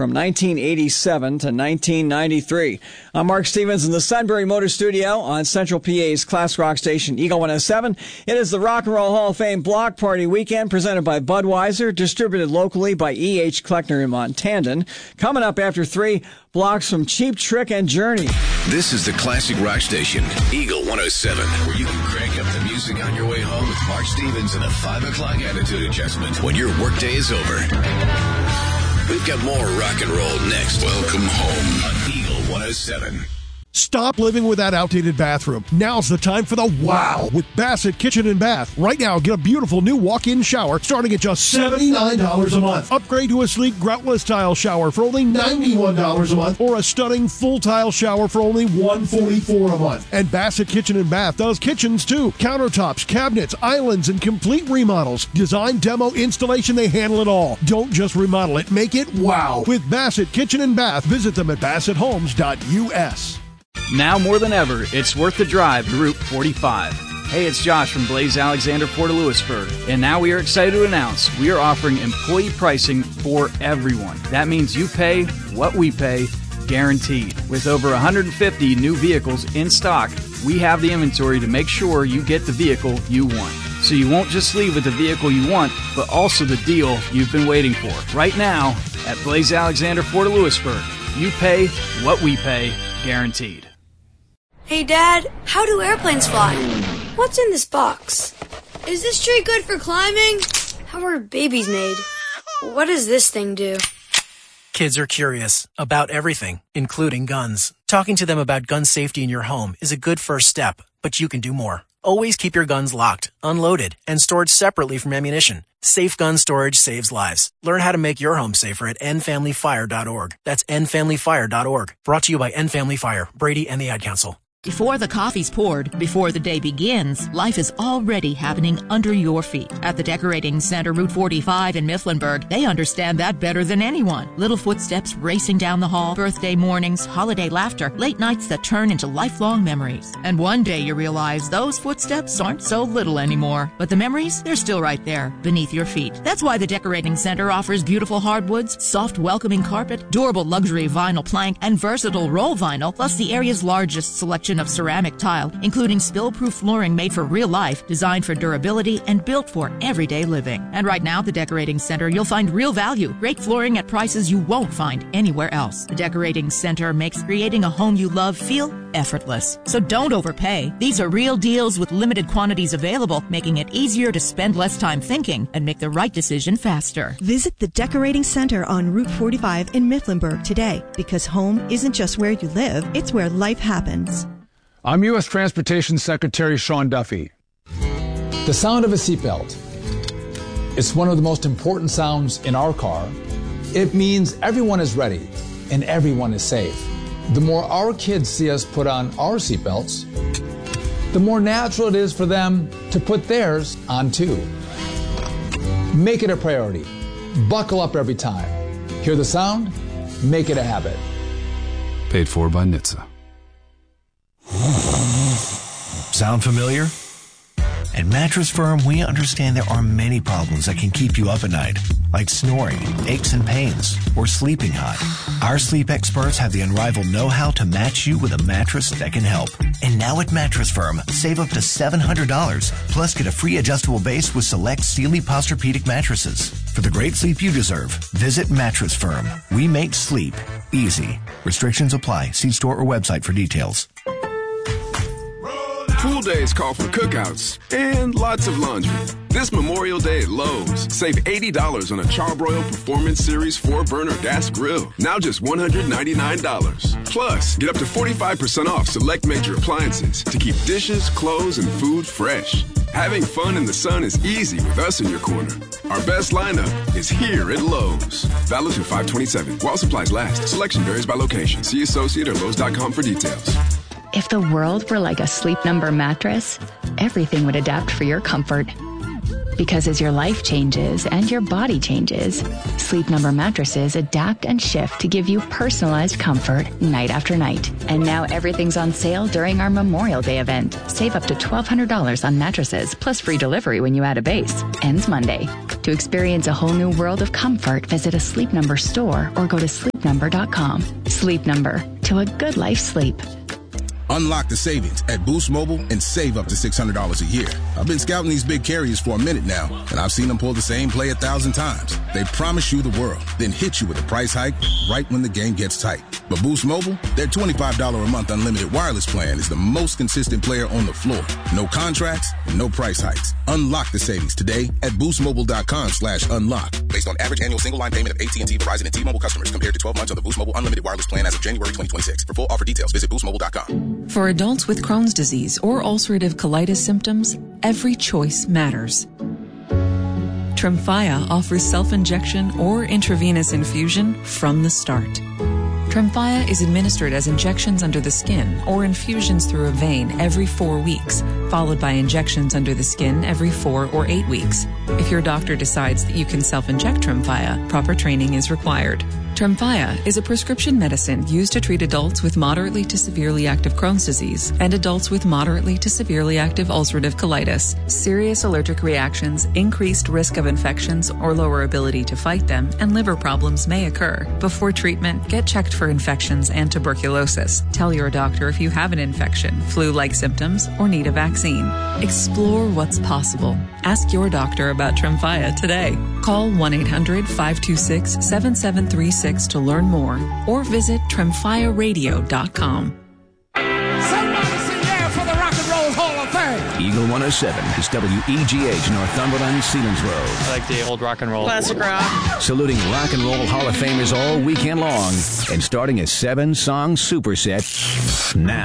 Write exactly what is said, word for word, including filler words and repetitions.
from nineteen eighty-seven to nineteen ninety-three. I'm Mark Stevens in the Sunbury Motor Studio on Central P A's class rock station Eagle one oh seven. It is the Rock and Roll Hall of Fame Block Party Weekend presented by Budweiser, distributed locally by E H. Kleckner in Montandon. Coming up after three, blocks from Cheap Trick and Journey. This is the classic rock station, Eagle one oh seven, where you can crank up the music on your way home with Mark Stevens and a five o'clock attitude adjustment when your workday is over. We've got more rock and roll next. Welcome home on Eagle one oh seven. Stop living with that outdated bathroom. Now's the time for the wow with Bassett Kitchen and Bath. Right now, get a beautiful new walk-in shower starting at just seventy-nine dollars a month. Upgrade to a sleek groutless tile shower for only ninety-one dollars a month, or a stunning full tile shower for only one hundred forty-four dollars a month. And Bassett Kitchen and Bath does kitchens too. Countertops, cabinets, islands, and complete remodels. Design, demo, installation, they handle it all. Don't just remodel it, make it wow. With Bassett Kitchen and Bath, visit them at bassett homes dot U S. Now more than ever, it's worth the drive to Route forty-five. Hey, it's Josh from Blaze Alexander Port of Lewisburg, and now we are excited to announce we are offering employee pricing for everyone. That means you pay what we pay, guaranteed. With over one hundred fifty new vehicles in stock, we have the inventory to make sure you get the vehicle you want. So you won't just leave with the vehicle you want, but also the deal you've been waiting for. Right now, at Blaze Alexander Port of Lewisburg, you pay what we pay, guaranteed. Hey, Dad, how do airplanes fly? What's in this box? Is this tree good for climbing? How are babies made? What does this thing do? Kids are curious about everything, including guns. Talking to them about gun safety in your home is a good first step, but you can do more. Always keep your guns locked, unloaded, and stored separately from ammunition. Safe gun storage saves lives. Learn how to make your home safer at end family fire dot org. That's end family fire dot org. Brought to you by End Family Fire, Brady, and the Ad Council. Before the coffee's poured, before the day begins, life is already happening under your feet. At the Decorating Center, Route forty-five in Mifflinburg, they understand that better than anyone. Little footsteps racing down the hall, birthday mornings, holiday laughter, late nights that turn into lifelong memories. And one day you realize those footsteps aren't so little anymore. But the memories, they're still right there, beneath your feet. That's why the Decorating Center offers beautiful hardwoods, soft welcoming carpet, durable luxury vinyl plank, and versatile roll vinyl, plus the area's largest selection of ceramic tile, including spill-proof flooring made for real life, designed for durability, and built for everyday living. And right now, at the Decorating Center, you'll find real value, great flooring at prices you won't find anywhere else. The Decorating Center makes creating a home you love feel effortless. So don't overpay. These are real deals with limited quantities available, making it easier to spend less time thinking and make the right decision faster. Visit the Decorating Center on Route forty-five in Mifflinburg today, because home isn't just where you live, it's where life happens. I'm U S Transportation Secretary Sean Duffy. The sound of a seatbelt. It's one of the most important sounds in our car. It means everyone is ready and everyone is safe. The more our kids see us put on our seatbelts, the more natural it is for them to put theirs on too. Make it a priority. Buckle up every time. Hear the sound? Make it a habit. Paid for by N H T S A. Sound familiar? At Mattress Firm, we understand there are many problems that can keep you up at night, like snoring, aches and pains, or sleeping hot. Our sleep experts have the unrivaled know-how to match you with a mattress that can help. And now at Mattress Firm, save up to seven hundred dollars, plus get a free adjustable base with select Sealy Posturepedic mattresses. For the great sleep you deserve, visit Mattress Firm. We make sleep easy. Restrictions apply. See store or website for details. Pool days call for cookouts and lots of laundry. This Memorial Day at Lowe's, save eighty dollars on a Charbroil Performance Series four burner gas grill. Now just one hundred ninety-nine dollars. Plus, get up to forty-five percent off select major appliances to keep dishes, clothes, and food fresh. Having fun in the sun is easy with us in your corner. Our best lineup is here at Lowe's. Valid through five twenty-seven. While supplies last. Selection varies by location. See associate or Lowe's dot com for details. If the world were like a Sleep Number mattress, everything would adapt for your comfort. Because as your life changes and your body changes, Sleep Number mattresses adapt and shift to give you personalized comfort night after night. And now everything's on sale during our Memorial Day event. Save up to twelve hundred dollars on mattresses, plus free delivery when you add a base. Ends Monday. To experience a whole new world of comfort, visit a Sleep Number store or go to sleep number dot com. Sleep Number. To a good life sleep. Unlock the savings at Boost Mobile and save up to six hundred dollars a year. I've been scouting these big carriers for a minute now, and I've seen them pull the same play a thousand times. They promise you the world, then hit you with a price hike right when the game gets tight. But Boost Mobile, their twenty-five dollars a month unlimited wireless plan is the most consistent player on the floor. No contracts, no price hikes. Unlock the savings today at boostmobile.com slash unlock. Based on average annual single line payment of A T and T, Verizon, and T-Mobile customers compared to twelve months on the Boost Mobile unlimited wireless plan as of January twenty twenty-six. For full offer details, visit boost mobile dot com. For adults with Crohn's disease or ulcerative colitis symptoms, every choice matters. Tremfya offers self-injection or intravenous infusion from the start. Tremfya is administered as injections under the skin or infusions through a vein every four weeks, followed by injections under the skin every four or eight weeks. If your doctor decides that you can self-inject Tremfya, proper training is required. Tremfya is a prescription medicine used to treat adults with moderately to severely active Crohn's disease and adults with moderately to severely active ulcerative colitis. Serious allergic reactions, increased risk of infections or lower ability to fight them, and liver problems may occur. Before treatment, get checked for infections and tuberculosis. Tell your doctor if you have an infection, flu-like symptoms, or need a vaccine. Explore what's possible. Ask your doctor about Tremfya today. Call one eight hundred five two six seven seven three six to learn more or visit tremfya radio dot com. Somebody say yeah for the Rock and Roll Hall of Fame. Eagle one oh seven is W E G H, Northumberland, Sealands Road. I like the old rock and roll. Classic rock. Saluting Rock and Roll Hall of Famers all weekend long and starting a seven-song superset now.